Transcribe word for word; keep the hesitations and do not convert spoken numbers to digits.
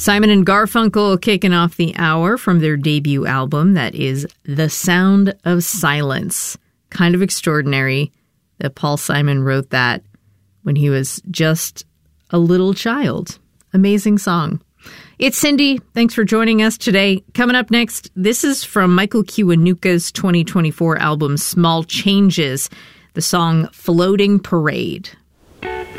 Simon and Garfunkel kicking off the hour from their debut album that is The Sound of Silence. Kind of extraordinary that Paul Simon wrote that when he was just a little child. Amazing song. It's Cindy. Thanks for joining us today. Coming up next, this is from Michael Kiwanuka's twenty twenty-four album Small Changes, the song Floating Parade.